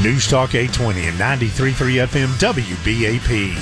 News Talk 820 and 93.3 FM WBAP.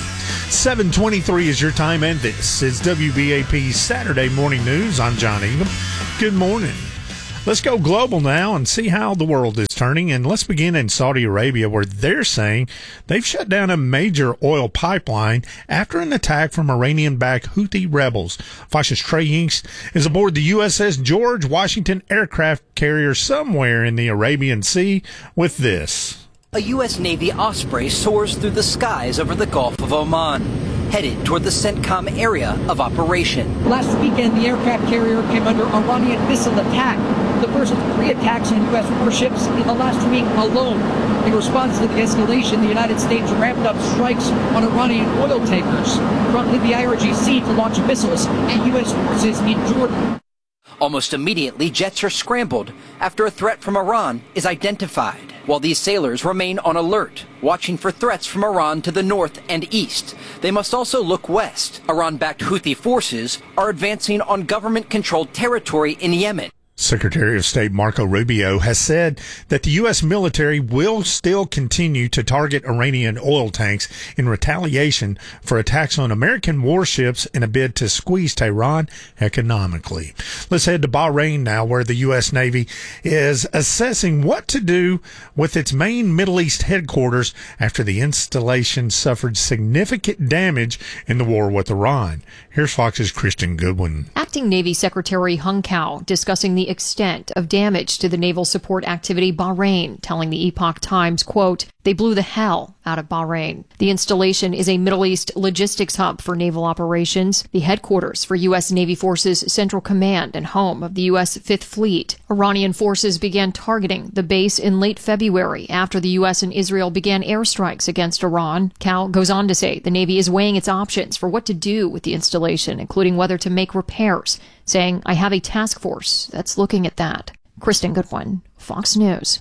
7:23 is your time, and this is WBAP's Saturday Morning News. I'm John Egan. Good morning. Let's go global now and see how the world is turning. And let's begin in Saudi Arabia, where they're saying they've shut down a major oil pipeline after an attack from Iranian-backed Houthi rebels. Fox's Trey Yingst is aboard the USS George Washington aircraft carrier somewhere in the Arabian Sea with this. A U.S. Navy Osprey soars through the skies over the Gulf of Oman, headed toward the CENTCOM area of operation. Last weekend, the aircraft carrier came under Iranian missile attack, the first of 3 attacks on U.S. warships in the last week alone. In response to the escalation, the United States ramped up strikes on Iranian oil tankers, prompting the IRGC to launch missiles at U.S. forces in Jordan. Almost immediately, jets are scrambled after a threat from Iran is identified, while these sailors remain on alert, watching for threats from Iran to the north and east. They must also look west. Iran-backed Houthi forces are advancing on government-controlled territory in Yemen. Secretary of State Marco Rubio has said that the U.S. military will still continue to target Iranian oil tanks in retaliation for attacks on American warships in a bid to squeeze Tehran economically. Let's head to Bahrain now, where the U.S. Navy is assessing what to do with its main Middle East headquarters after the installation suffered significant damage in the war with Iran. Here's Fox's Christian Goodwin. Acting Navy Secretary Hung Cao discussing the extent of damage to the naval support activity Bahrain, telling the Epoch Times, quote, "They blew the hell out of Bahrain." The installation is a Middle East logistics hub for naval operations, the headquarters for U.S. Navy Forces Central Command and home of the U.S. Fifth Fleet. Iranian forces began targeting the base in late February after the U.S. and Israel began airstrikes against Iran. Cal goes on to say the Navy is weighing its options for what to do with the installation, including whether to make repairs, saying, "I have a task force that's looking at that." Kristen Goodwin, Fox News.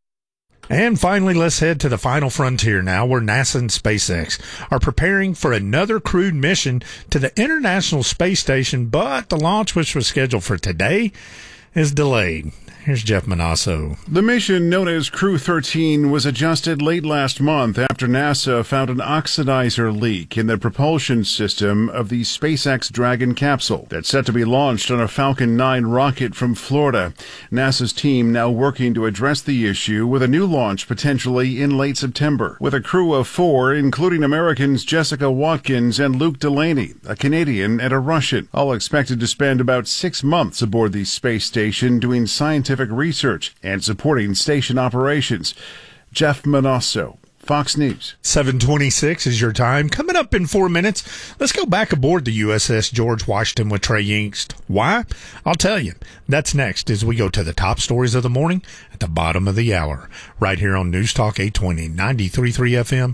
And finally, let's head to the final frontier now, where NASA and SpaceX are preparing for another crewed mission to the International Space Station, but the launch, which was scheduled for today, is delayed. Here's Jeff Manasso. The mission, known as Crew 13, was adjusted late last month after NASA found an oxidizer leak in the propulsion system of the SpaceX Dragon capsule that's set to be launched on a Falcon 9 rocket from Florida. NASA's team now working to address the issue with a new launch potentially in late September, with a crew of 4, including Americans Jessica Watkins and Luke Delaney, a Canadian and a Russian, all expected to spend about 6 months aboard the space station doing scientific research and supporting station operations. Jeff Manasso, Fox News. 7:26 is your time. Coming up in 4 minutes, let's go back aboard the USS George Washington with Trey Yingst. Why? I'll tell you. That's next as we go to the top stories of the morning at the bottom of the hour, right here on News Talk 820, 93.3 FM,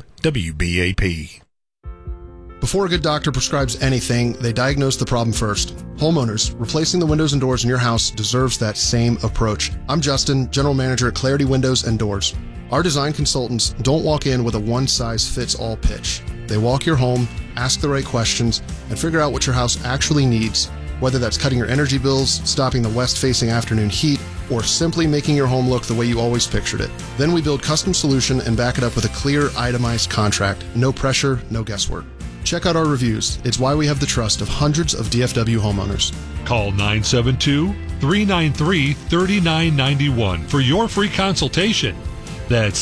WBAP. Before a good doctor prescribes anything, they diagnose the problem first. Homeowners, replacing the windows and doors in your house deserves that same approach. I'm Justin, General Manager at Clarity Windows and Doors. Our design consultants don't walk in with a one-size-fits-all pitch. They walk your home, ask the right questions, and figure out what your house actually needs, whether that's cutting your energy bills, stopping the west-facing afternoon heat, or simply making your home look the way you always pictured it. Then we build custom solution and back it up with a clear, itemized contract. No pressure, no guesswork. Check out our reviews. It's why we have the trust of hundreds of DFW homeowners. Call 972-393-3991 for your free consultation. That's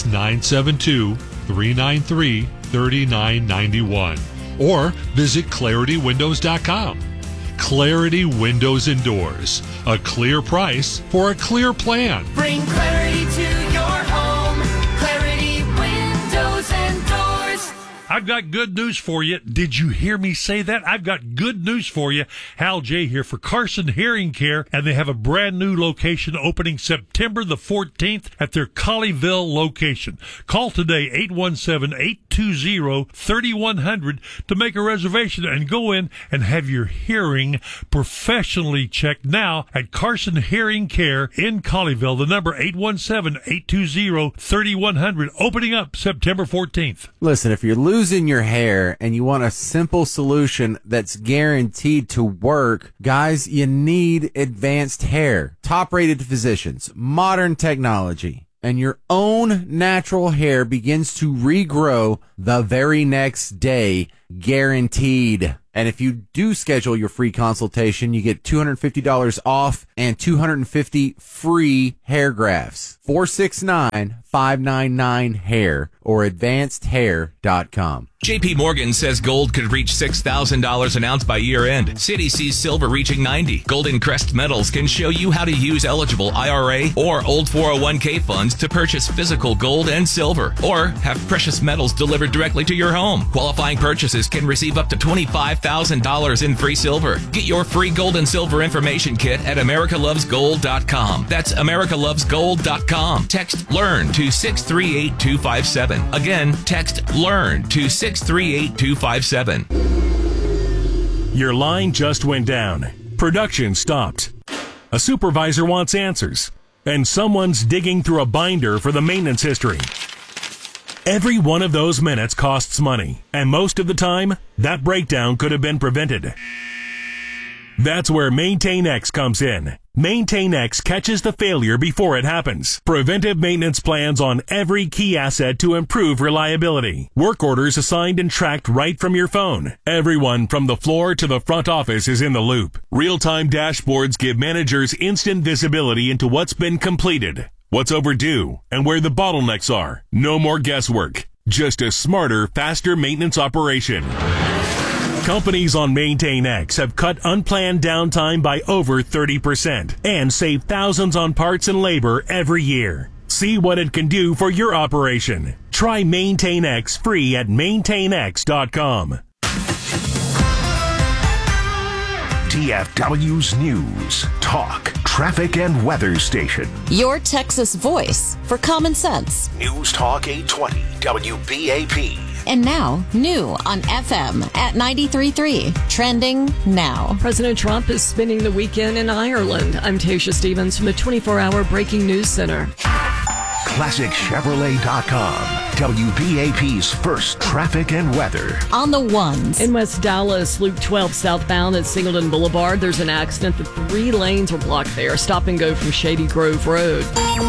972-393-3991. Or visit ClarityWindows.com. Clarity Windows and Doors. A clear price for a clear plan. Bring clarity to your home. Clarity Windows and Doors. I've got good news for you. Did you hear me say that? I've got good news for you. Hal J here for Carson Hearing Care, and they have a brand new location opening September the 14th at their Colleyville location. Call today, 817-820-3100 to make a reservation and go in and have your hearing professionally checked now at Carson Hearing Care in Colleyville. The number 817-820-3100, opening up September 14th. Listen, if you're losing your hair and you want a simple solution that's guaranteed to work, guys, you need Advanced Hair. Top-rated physicians, modern technology, and your own natural hair begins to regrow the very next day, guaranteed. And if you do schedule your free consultation, you get $250 off and 250 free hair grafts. 469-599-HAIR or advancedhair.com. JP Morgan says gold could reach $6,000 an ounce by year end. Citi sees silver reaching 90. Golden Crest Metals can show you how to use eligible IRA or old 401k funds to purchase physical gold and silver, or have precious metals delivered directly to your home. Qualifying purchases can receive up to $25,000 in free silver. Get your free gold and silver information kit at americalovesgold.com. That's americalovesgold.com. Text LEARN to 638257. Again, text LEARN to 638257. Your line just went down. Production stopped. A supervisor wants answers, and someone's digging through a binder for the maintenance history. Every one of those minutes costs money, and most of the time, that breakdown could have been prevented. That's where MaintainX comes in. MaintainX catches the failure before it happens. Preventive maintenance plans on every key asset to improve reliability. Work orders assigned and tracked right from your phone. Everyone from the floor to the front office is in the loop. Real-time dashboards give managers instant visibility into what's been completed, what's overdue, and where the bottlenecks are. No more guesswork. Just a smarter, faster maintenance operation. Companies on MaintainX have cut unplanned downtime by over 30% and save thousands on parts and labor every year. See what it can do for your operation. Try MaintainX free at maintainx.com. DFW's News, Talk, Traffic, and Weather Station. Your Texas voice for common sense. News Talk 820 WBAP. And now, new on FM at 93.3. Trending now. President Trump is spending the weekend in Ireland. I'm Tasha Stevens from the 24-hour Breaking News Center. ClassicChevrolet.com. WBAP's first traffic and weather. On the ones. In West Dallas, Loop 12 southbound at Singleton Boulevard, there's an accident. The 3 lanes are blocked there. Stop and go from Shady Grove Road.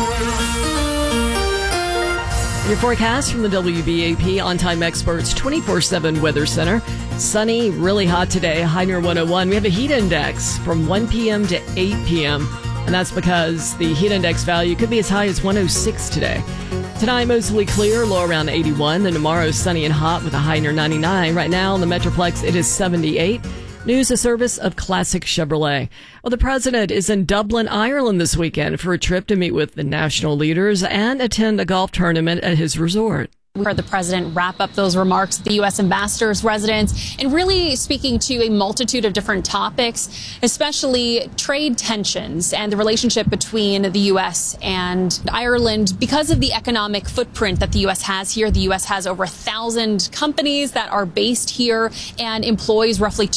Your forecast from the WBAP On-Time Experts 24/7 Weather Center. Sunny, really hot today, high near 101. We have a heat index from 1 p.m. to 8 p.m., and that's because the heat index value could be as high as 106 today. Tonight, mostly clear, low around 81. Then tomorrow, sunny and hot with a high near 99. Right now in the Metroplex, it is 78. News, a service of Classic Chevrolet. Well, the president is in Dublin, Ireland this weekend for a trip to meet with the national leaders and attend a golf tournament at his resort. We heard the president wrap up those remarks at the U.S. ambassador's residence and really speaking to a multitude of different topics, especially trade tensions and the relationship between the U.S. and Ireland. Because of the economic footprint that the U.S. has here, the U.S. has over 1,000 companies that are based here and employs roughly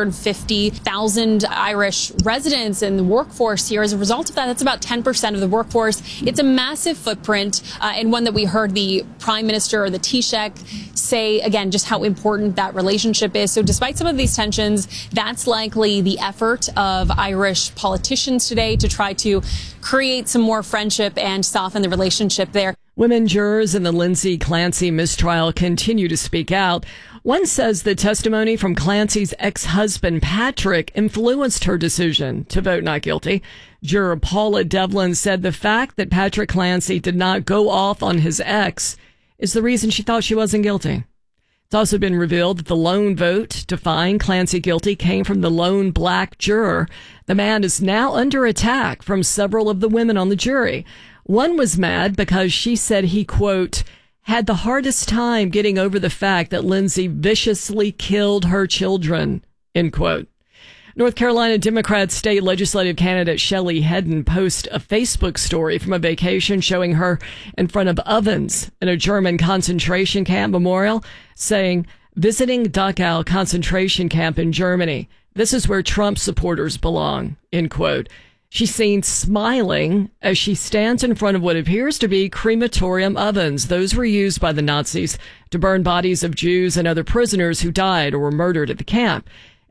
250,000 Irish residents in the workforce here. As a result of that, that's about 10% of the workforce. It's a massive footprint and one that we heard the Prime Minister or the Taoiseach say, again, just how important that relationship is. So despite some of these tensions, that's likely the effort of Irish politicians today to try to create some more friendship and soften the relationship there. Women jurors in the Lindsay Clancy mistrial continue to speak out. One says the testimony from Clancy's ex-husband, Patrick, influenced her decision to vote not guilty. Juror Paula Devlin said the fact that Patrick Clancy did not go off on his ex is the reason she thought she wasn't guilty. It's also been revealed that the lone vote to find Clancy guilty came from the lone black juror. The man is now under attack from several of the women on the jury. One was mad because she said he, quote, had the hardest time getting over the fact that Lindsay viciously killed her children, end quote. North Carolina Democrat state legislative candidate Shelley Hedden posted a Facebook story from a vacation showing her in front of ovens in a German concentration camp memorial, saying, visiting Dachau concentration camp in Germany. This is where Trump supporters belong, end quote. She's seen smiling as she stands in front of what appears to be crematorium ovens. Those were used by the Nazis to burn bodies of Jews and other prisoners who died or were murdered at the camp.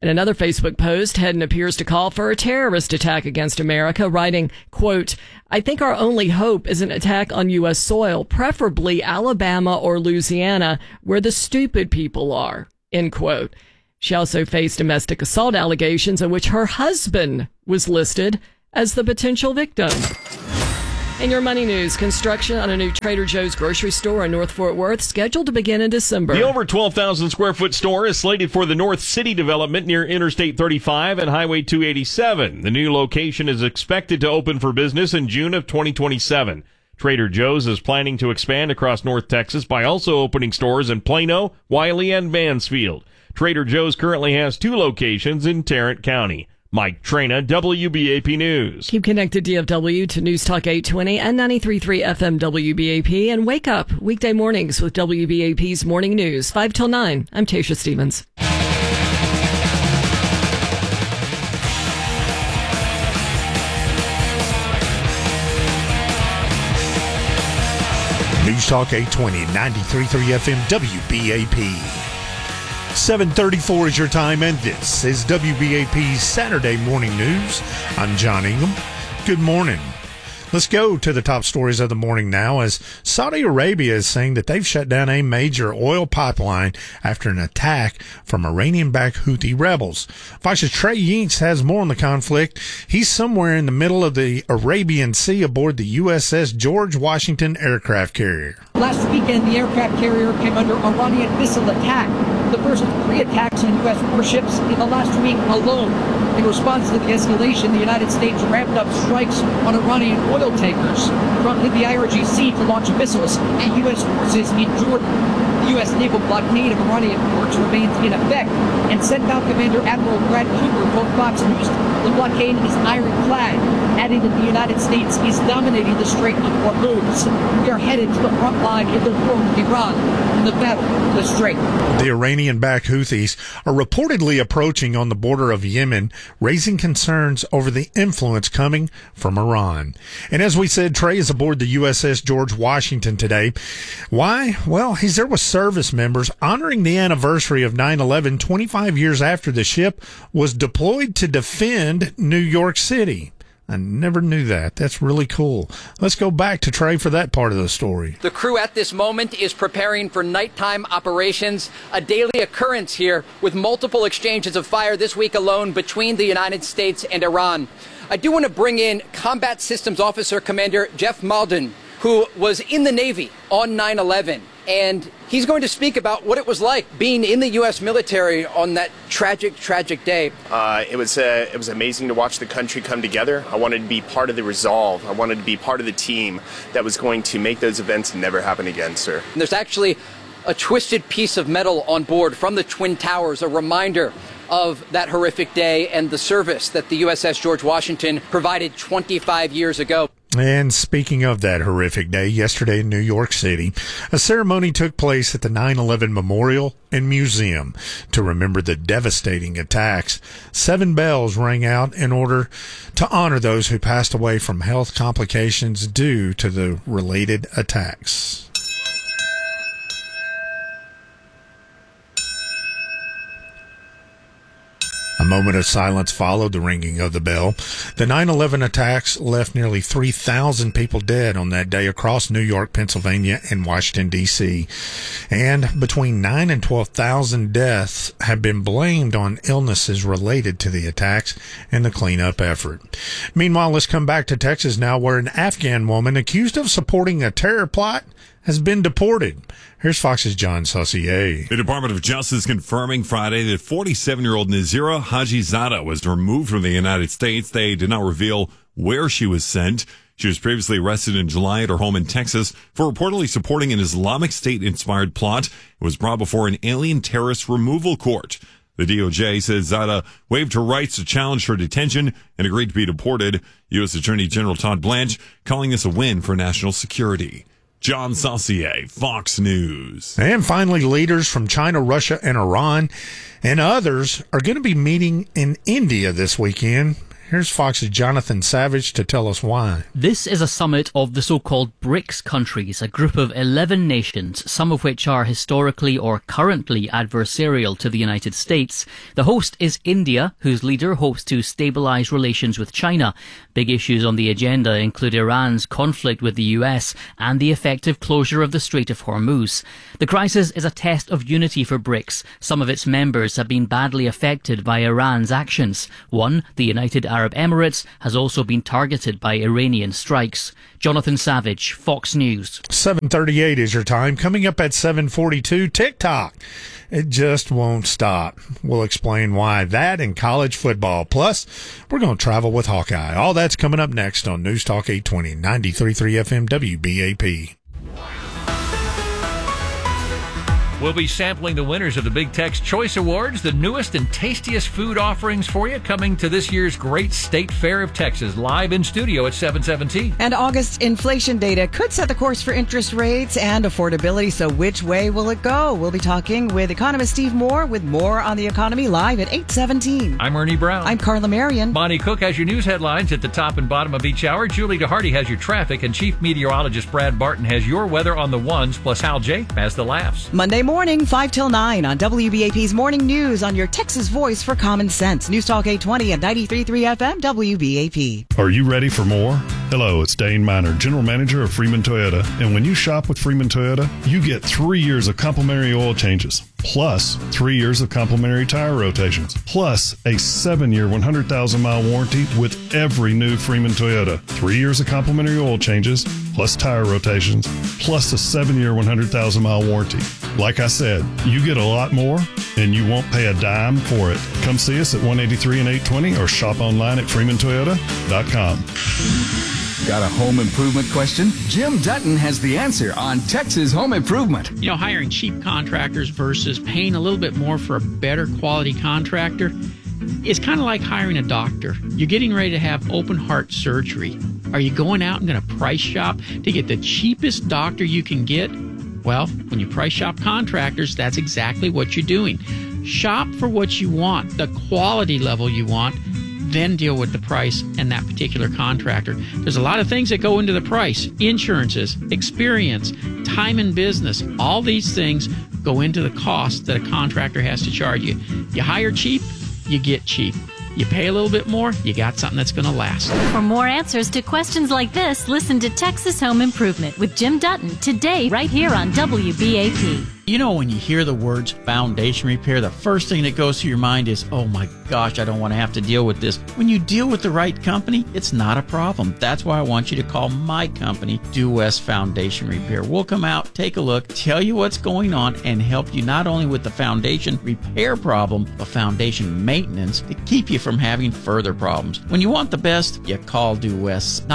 In another Facebook post, Hedden appears to call for a terrorist attack against America, writing, quote, I think our only hope is an attack on U.S. soil, preferably Alabama or Louisiana, where the stupid people are, end quote. She also faced domestic assault allegations in which her husband was listed as the potential victim. In your money news, construction on a new Trader Joe's grocery store in North Fort Worth scheduled to begin in December. The over 12,000 square foot store is slated for the North City development near Interstate 35 and Highway 287. The new location is expected to open for business in June of 2027. Trader Joe's is planning to expand across North Texas by also opening stores in Plano, Wiley, and Mansfield. Trader Joe's currently has 2 locations in Tarrant County. Mike Trena, WBAP News. Keep connected, DFW, to News Talk 820 and 93.3 FM WBAP. And wake up weekday mornings with WBAP's Morning News, 5 till 9. I'm Tasha Stevens. News Talk 820, 93.3 FM WBAP. 7:34 is your time, and this is WBAP's Saturday Morning News. I'm John Ingham. Good morning. Let's go to the top stories of the morning now, as Saudi Arabia is saying that they've shut down a major oil pipeline after an attack from Iranian-backed Houthi rebels. Fox's Trey Yinks has more on the conflict. He's somewhere in the middle of the Arabian Sea aboard the USS George Washington aircraft carrier. Last weekend, the aircraft carrier came under Iranian missile attack, the first of 3 attacks on U.S. warships in the last week alone. In response to the escalation, the United States ramped up strikes on Iranian oil tankers, prompted the IRGC to launch missiles at U.S. forces in Jordan. The U.S. naval blockade of Iranian ports remains in effect, and Central Commander Admiral Brad Cooper told Fox News the blockade is ironclad, adding that the United States is dominating the Strait of Hormuz. We are headed to the front line in the war with Iran in the battle of the Strait. The Iranian-backed Houthis are reportedly approaching on the border of Yemen, raising concerns over the influence coming from Iran. And as we said, Trey is aboard the USS George Washington today. Why? Well, he's there with service members honoring the anniversary of 9/11, 25 years after the ship was deployed to defend New York City. I never knew that. That's really cool. Let's go back to Trey for that part of the story. The crew at this moment is preparing for nighttime operations, a daily occurrence here with multiple exchanges of fire this week alone between the United States and Iran. I do want to bring in Combat Systems Officer Commander Jeff Malden, who was in the Navy on 9/11. And he's going to speak about what it was like being in the U.S. military on that tragic, tragic day. It was amazing to watch the country come together. I wanted to be part of the resolve. I wanted to be part of the team that was going to make those events never happen again, sir. And there's actually a twisted piece of metal on board from the Twin Towers, a reminder of that horrific day and the service that the USS George Washington provided 25 years ago. And speaking of that horrific day, yesterday in New York City, a ceremony took place at the 9/11 Memorial and Museum to remember the devastating attacks. 7 bells rang out in order to honor those who passed away from health complications due to the related attacks. A moment of silence followed the ringing of the bell. The 9/11 attacks left nearly 3,000 people dead on that day across New York, Pennsylvania, and Washington, D.C. And between 9,000 and 12,000 deaths have been blamed on illnesses related to the attacks and the cleanup effort. Meanwhile, let's come back to Texas now, where an Afghan woman accused of supporting a terror plot has been deported. Here's Fox's John Saucier. The Department of Justice confirming Friday that 47-year-old Nazira Hajizada was removed from the United States. They did not reveal where she was sent. She was previously arrested in July at her home in Texas for reportedly supporting an Islamic State-inspired plot. It was brought before an alien terrorist removal court. The DOJ says Zada waived her rights to challenge her detention and agreed to be deported. U.S. Attorney General Todd Blanche calling this a win for national security. John Saucier, Fox News. And finally, leaders from China, Russia, and Iran and others are going to be meeting in India this weekend. Here's Fox's Jonathan Savage to tell us why. This is a summit of the so-called BRICS countries, a group of 11 nations, some of which are historically or currently adversarial to the United States. The host is India, whose leader hopes to stabilize relations with China. Big issues on the agenda include Iran's conflict with the US and the effective closure of the Strait of Hormuz. The crisis is a test of unity for BRICS. Some of its members have been badly affected by Iran's actions. One, the United Arab Emirates, has also been targeted by Iranian strikes. Jonathan Savage, Fox News. 7:38 is your time. Coming up at 7:42, TikTok. It just won't stop. We'll explain why. That and college football. Plus, we're going to travel with Hawkeye. All that's coming up next on News Talk 820, 93.3 FM WBAP. We'll be sampling the winners of the Big Tex Choice Awards, the newest and tastiest food offerings for you, coming to this year's Great State Fair of Texas, live in studio at 7:17. And August inflation data could set the course for interest rates and affordability, so which way will it go? We'll be talking with economist Steve Moore with more on the economy live at 8:17. I'm Ernie Brown. I'm Carla Marion. Bonnie Cook has your news headlines at the top and bottom of each hour. Julie DeHardy has your traffic, and Chief Meteorologist Brad Barton has your weather on the ones, plus Hal J has the laughs. Monday morning, 5 till 9 on WBAP's Morning News on your Texas voice for common sense. News Talk 820 and 93.3 FM WBAP. Are you ready for more? Hello, it's Dane Miner, General Manager of Freeman Toyota. And when you shop with Freeman Toyota, you get 3 years of complimentary oil changes, plus 3 years of complimentary tire rotations, plus a 7-year, 100,000-mile warranty with every new Freeman Toyota. 3 years of complimentary oil changes, plus tire rotations, plus a 7-year, 100,000-mile warranty. Like I said, you get a lot more, and you won't pay a dime for it. Come see us at 183 and 820 or shop online at freemantoyota.com. Got a home improvement question? Jim Dutton has the answer on Texas Home Improvement. You know, hiring cheap contractors versus paying a little bit more for a better quality contractor, it's kind of like hiring a doctor. You're getting ready to have open heart surgery. Are you going out and going to price shop to get the cheapest doctor you can get? Well, when you price shop contractors, that's exactly what you're doing. Shop for what you want, the quality level you want, then deal with the price and that particular contractor. There's a lot of things that go into the price. Insurances, experience, time in business, all these things go into the cost that a contractor has to charge you. You hire cheap, you get cheap. You pay a little bit more, you got something that's going to last. For more answers to questions like this, listen to Texas Home Improvement with Jim Dutton today right here on WBAP. You know, when you hear the words foundation repair, the first thing that goes through your mind is, oh my gosh, I don't want to have to deal with this. When you deal with the right company, it's not a problem. That's why I want you to call my company, Due West Foundation Repair. We'll come out, take a look, tell you what's going on, and help you not only with the foundation repair problem, but foundation maintenance to keep you from having further problems. When you want the best, you call Due West,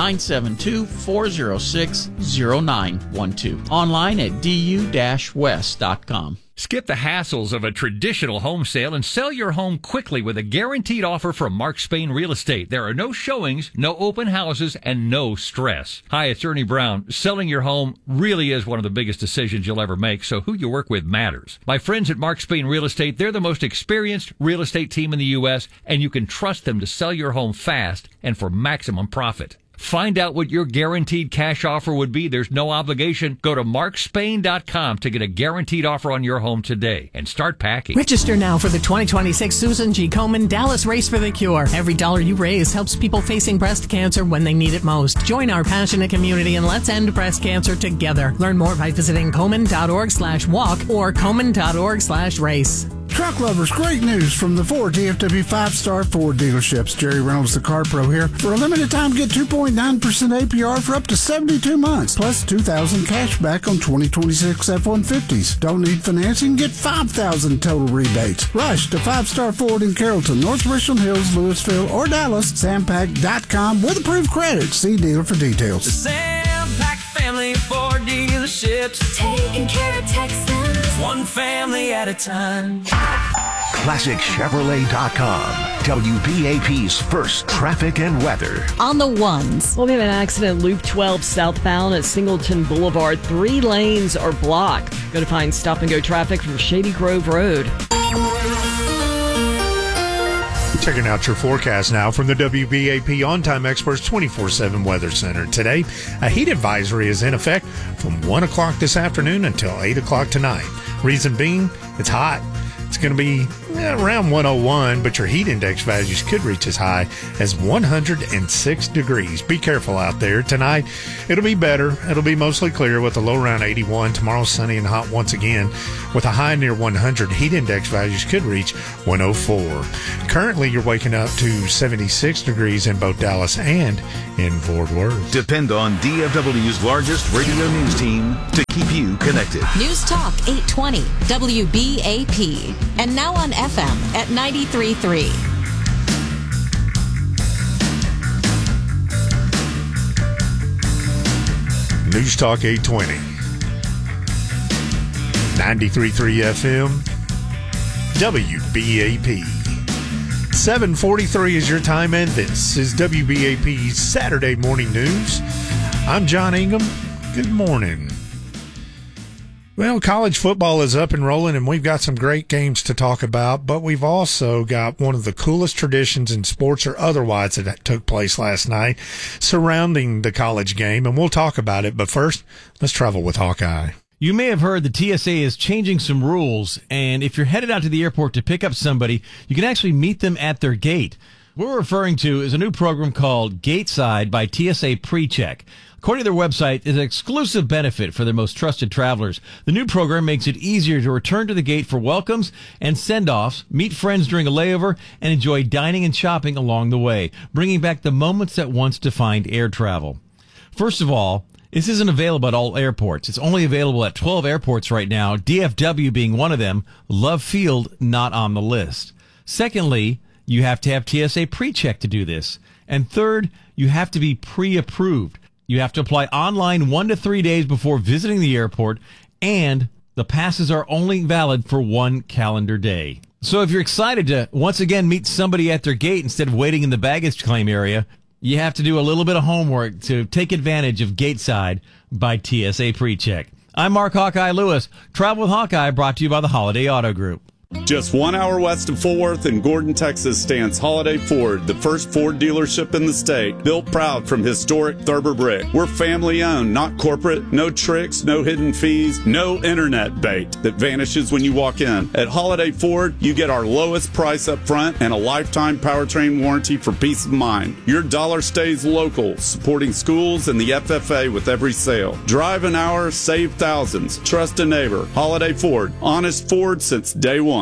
972-406-0912. Online at du-west.com. Skip the hassles of a traditional home sale and sell your home quickly with a guaranteed offer from Mark Spain Real Estate. There are no showings, no open houses, and no stress. Hi, it's Ernie Brown. Selling your home really is one of the biggest decisions you'll ever make, so who you work with matters. My friends at Mark Spain Real Estate, they're the most experienced real estate team in the U.S., and you can trust them to sell your home fast and for maximum profit. Find out what your guaranteed cash offer would be. There's no obligation. Go to markspain.com to get a guaranteed offer on your home today and start packing. Register now for the 2026 Susan G. Komen Dallas Race for the Cure. Every dollar you raise helps people facing breast cancer when they need it most. Join our passionate community and let's end breast cancer together. Learn more by visiting Komen.org/walk or Komen.org/race. Truck lovers, great news from the Ford DFW 5-star Ford dealerships. Jerry Reynolds, the Car Pro here. For a limited time, get 2.9% APR for up to 72 months, plus $2,000 cash back on 2026 F-150s. Don't need financing? Get $5,000 total rebates. Rush to 5-star Ford in Carrollton, North Richland Hills, Louisville, or Dallas. Sampac.com with approved credit. See dealer for details. The Sampac family Ford dealerships, taking care of Texans, one family at a time. ClassicChevrolet.com. WBAP's first traffic and weather. On the ones. Well, we have an accident, Loop 12 southbound at Singleton Boulevard. 3 lanes are blocked. Go to find stop and go traffic from Shady Grove Road. Checking out your forecast now from the WBAP On-Time Experts 24/7 Weather Center. Today, a heat advisory is in effect from 1 o'clock this afternoon until 8 o'clock tonight. Reason being, it's hot. It's going to be around 101, but your heat index values could reach as high as 106 degrees. Be careful out there. Tonight, it'll be better. It'll be mostly clear with a low around 81. Tomorrow, sunny and hot once again with a high near 100. Heat index values could reach 104. Currently, you're waking up to 76 degrees in both Dallas and in Fort Worth. Depend on DFW's largest radio news team to keep you connected. News Talk 820 WBAP. And now on FM at 93.3. News Talk 820. 93.3 FM. WBAP. 7:43 is your time, and this is WBAP's Saturday Morning News. I'm John Ingham. Good morning. Well, college football is up and rolling, and we've got some great games to talk about, but we've also got one of the coolest traditions in sports or otherwise that took place last night surrounding the college game, and we'll talk about it. But first, let's travel with Hawkeye. You may have heard the TSA is changing some rules, and if you're headed out to the airport to pick up somebody, you can actually meet them at their gate. What we're referring to is a new program called Gateside by TSA PreCheck. According to their website, it's an exclusive benefit for their most trusted travelers. The new program makes it easier to return to the gate for welcomes and send-offs, meet friends during a layover, and enjoy dining and shopping along the way, bringing back the moments that once defined air travel. First of all, this isn't available at all airports. It's only available at 12 airports right now, DFW being one of them, Love Field not on the list. Secondly, you have to have TSA PreCheck to do this. And third, you have to be pre-approved. You have to apply online 1 to 3 days before visiting the airport, and the passes are only valid for 1 calendar day. So if you're excited to once again meet somebody at their gate instead of waiting in the baggage claim area, you have to do a little bit of homework to take advantage of Gateside by TSA PreCheck. I'm Mark Hawkeye Lewis. Travel with Hawkeye brought to you by the Holiday Auto Group. Just 1 hour west of Fort Worth in Gordon, Texas stands Holiday Ford, the first Ford dealership in the state, built proud from historic Thurber brick. We're family owned, not corporate, no tricks, no hidden fees, no internet bait that vanishes when you walk in. At Holiday Ford, you get our lowest price up front and a lifetime powertrain warranty for peace of mind. Your dollar stays local, supporting schools and the FFA with every sale. Drive an hour, save thousands. Trust a neighbor. Holiday Ford, honest Ford since day one.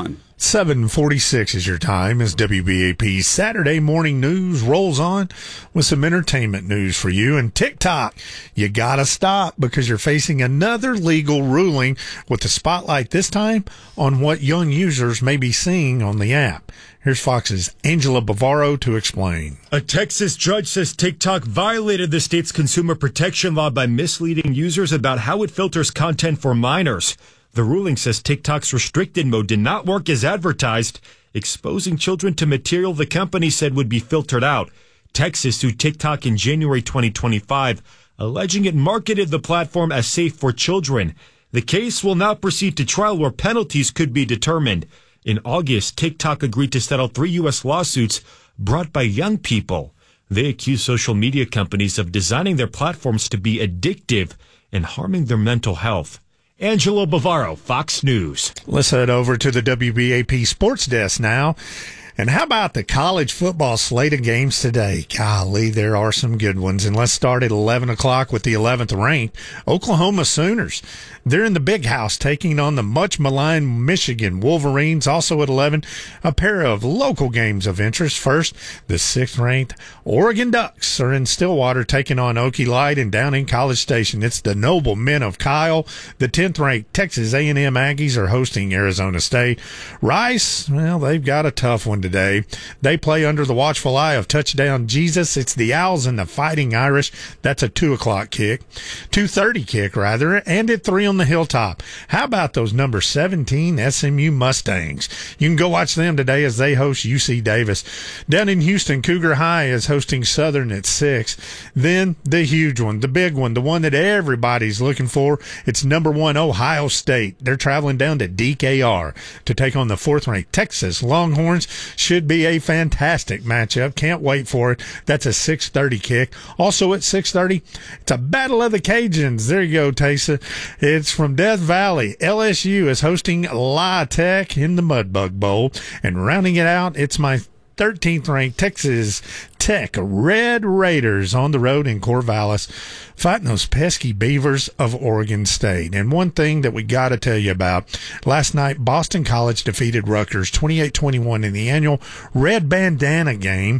7:46 is your time as WBAP's Saturday Morning News rolls on with some entertainment news for you. And TikTok, you gotta stop because you're facing another legal ruling with the spotlight this time on what young users may be seeing on the app. Here's Fox's Angela Bavaro to explain. A Texas judge says TikTok violated the state's consumer protection law by misleading users about how it filters content for minors. The ruling says TikTok's restricted mode did not work as advertised, exposing children to material the company said would be filtered out. Texas sued TikTok in January 2025, alleging it marketed the platform as safe for children. The case will now proceed to trial where penalties could be determined. In August, TikTok agreed to settle 3 U.S. lawsuits brought by young people. They accuse social media companies of designing their platforms to be addictive and harming their mental health. Angelo Bavaro, Fox News. Let's head over to the WBAP Sports Desk now. And how about the college football slate of games today? Golly, there are some good ones. And let's start at 11 o'clock with the 11th ranked Oklahoma Sooners. They're in the big house taking on the much maligned Michigan Wolverines. Also at 11, a pair of local games of interest. First, the 6th ranked Oregon Ducks are in Stillwater taking on Okie Light and down in College Station. It's the Noble Men of Kyle. The 10th ranked Texas A&M Aggies are hosting Arizona State. Rice, well, they've got a tough one today. They play under the watchful eye of Touchdown Jesus. It's the Owls and the Fighting Irish. That's a 2 o'clock kick. 2:30 kick, rather, and at 3 on the Hilltop. How about those number 17 SMU Mustangs? You can go watch them today as they host UC Davis. Down in Houston, Cougar High is hosting Southern at 6. Then the huge one, the big one, the one that everybody's looking for. It's number 1 Ohio State. They're traveling down to DKR to take on the 4th-ranked Texas Longhorns. Should be a fantastic matchup. Can't wait for it. That's a 6:30 kick. Also at 6:30, it's a Battle of the Cajuns. There you go, Taysa. It's from Death Valley. LSU is hosting La Tech in the Mudbug Bowl. And rounding it out, it's my 13th ranked Texas Tech Red Raiders on the road in Corvallis, fighting those pesky Beavers of Oregon State. And one thing that we got to tell you about, last night Boston College defeated Rutgers 28-21 in the annual Red Bandana game.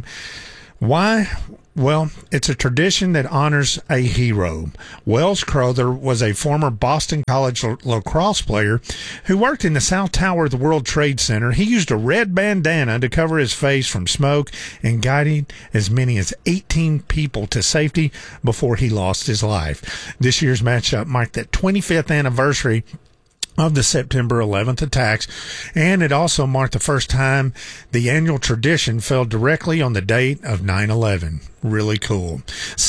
Why? Well, it's a tradition that honors a hero. Wells Crowther was a former Boston College lacrosse player who worked in the South Tower of the World Trade Center. He used a red bandana to cover his face from smoke and guided as many as 18 people to safety before he lost his life. This year's matchup marked the 25th anniversary of the September 11th attacks, and it also marked the first time the annual tradition fell directly on the date of 9/11. Really cool.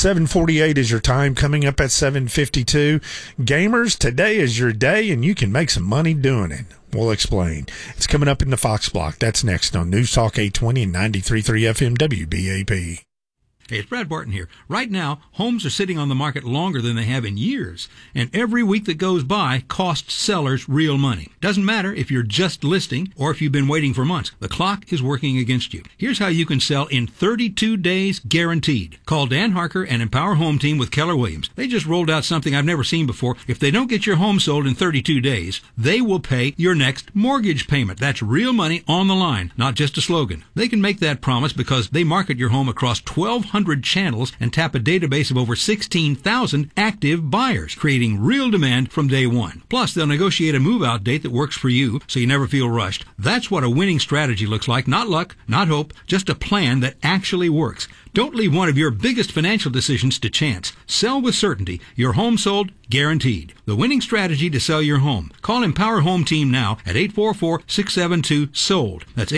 7:48 is your time. Coming up at 7:52. Gamers, today is your day, and you can make some money doing it. We'll explain. It's coming up in the Fox Block. That's next on News Talk 820 and 93.3 FM WBAP. Hey, it's Brad Barton here. Right now, homes are sitting on the market longer than they have in years, and every week that goes by costs sellers real money. Doesn't matter if you're just listing or if you've been waiting for months. The clock is working against you. Here's how you can sell in 32 days guaranteed. Call Dan Harker and Empower Home Team with Keller Williams. They just rolled out something I've never seen before. If they don't get your home sold in 32 days, they will pay your next mortgage payment. That's real money on the line, not just a slogan. They can make that promise because they market your home across 1,200 channels and tap a database of over 16,000 active buyers, creating real demand from day one. Plus, they'll negotiate a move-out date that works for you so you never feel rushed. That's what a winning strategy looks like. Not luck, not hope, just a plan that actually works. Don't leave one of your biggest financial decisions to chance. Sell with certainty. Your home sold, guaranteed. The winning strategy to sell your home. Call Empower Home Team now at 844-672-SOLD. That's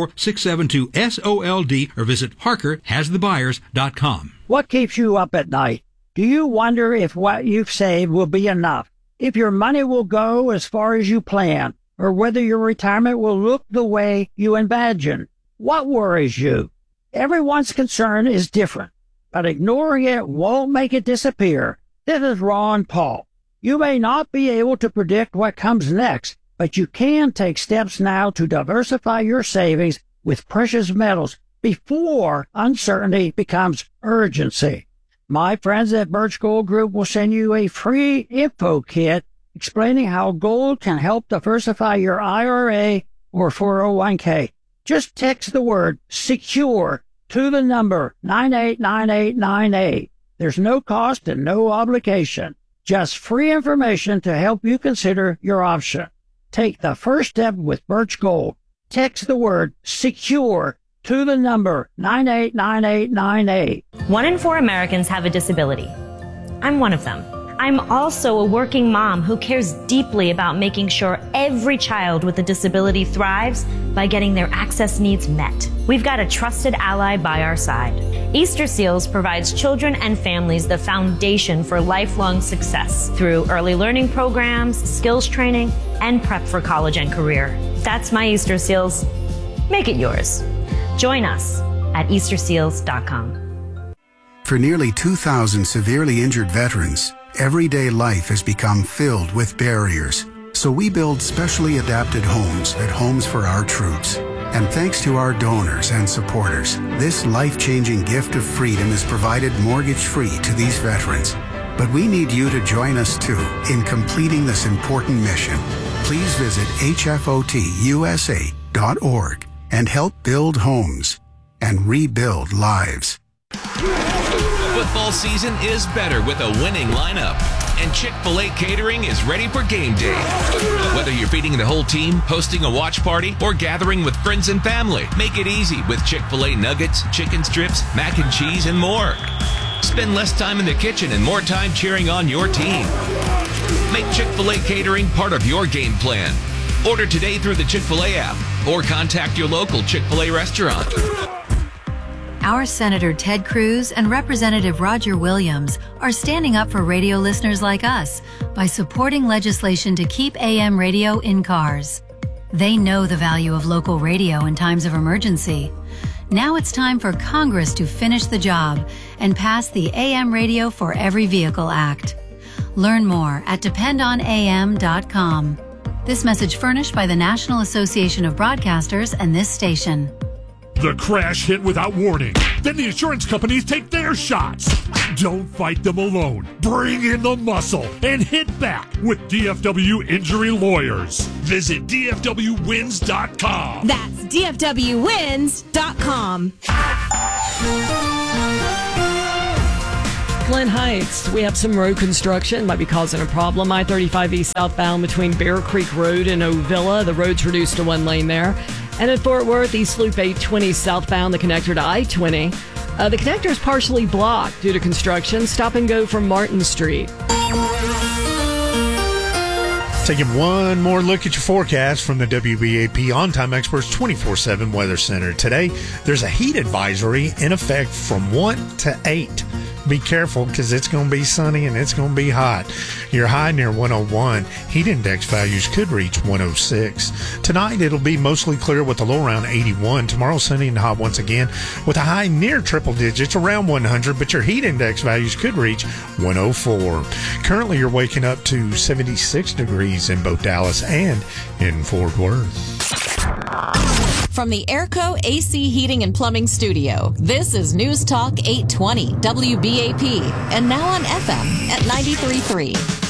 844-672-SOLD, or visit HarkerHasTheBuyers.com. What keeps you up at night? Do you wonder if what you've saved will be enough? If your money will go as far as you plan? Or whether your retirement will look the way you imagine? What worries you? Everyone's concern is different, but ignoring it won't make it disappear. This is Ron Paul. You may not be able to predict what comes next, but you can take steps now to diversify your savings with precious metals before uncertainty becomes urgency. My friends at Birch Gold Group will send you a free info kit explaining how gold can help diversify your IRA or 401k. Just text the word SECURE to the number 989898. There's no cost and no obligation. Just free information to help you consider your option. Take the first step with Birch Gold. Text the word SECURE to the number 989898. 1 in 4 Americans have a disability. I'm one of them. I'm also a working mom who cares deeply about making sure every child with a disability thrives by getting their access needs met. We've got a trusted ally by our side. Easter Seals provides children and families the foundation for lifelong success through early learning programs, skills training, and prep for college and career. That's my Easter Seals. Make it yours. Join us at easterseals.com. For nearly 2,000 severely injured veterans, everyday life has become filled with barriers. So we build specially adapted homes at Homes for Our Troops. And thanks to our donors and supporters, this life-changing gift of freedom is provided mortgage-free to these veterans. But we need you to join us too in completing this important mission. Please visit hfotusa.org and help build homes and rebuild lives. Football season is better with a winning lineup, and Chick-fil-A Catering is ready for game day. Whether you're feeding the whole team, hosting a watch party, or gathering with friends and family, make it easy with Chick-fil-A nuggets, chicken strips, mac and cheese, and more. Spend less time in the kitchen and more time cheering on your team. Make Chick-fil-A Catering part of your game plan. Order today through the Chick-fil-A app or contact your local Chick-fil-A restaurant. Our Senator Ted Cruz and Representative Roger Williams are standing up for radio listeners like us by supporting legislation to keep AM radio in cars. They know the value of local radio in times of emergency. Now it's time for Congress to finish the job and pass the AM Radio for Every Vehicle Act. Learn more at dependonam.com. This message furnished by the National Association of Broadcasters and this station. The crash hit without warning. Then the insurance companies take their shots. Don't fight them alone. Bring in the muscle and hit back with DFW Injury Lawyers. Visit DFWWins.com. That's DFWWins.com. Glen Heights, we have some road construction. Might be causing a problem. I-35 east southbound between Bear Creek Road and Ovilla. The road's reduced to one lane there. And at Fort Worth, East Loop 820 southbound, the connector to I-20. The connector is partially blocked due to construction. Stop and go from Martin Street. Taking one more look at your forecast from the WBAP On-Time Experts 24/7 Weather Center. Today, there's a heat advisory in effect from 1 to 8. Be careful because it's going to be sunny and it's going to be hot. Your high near 101. Heat index values could reach 106. Tonight, it'll be mostly clear with a low around 81. Tomorrow, sunny and hot once again with a high near triple digits around 100, but your heat index values could reach 104. Currently, you're waking up to 76 degrees in both Dallas and in Fort Worth. From the Airco AC Heating and Plumbing Studio, this is News Talk 820 WBAP, and now on FM at 93.3.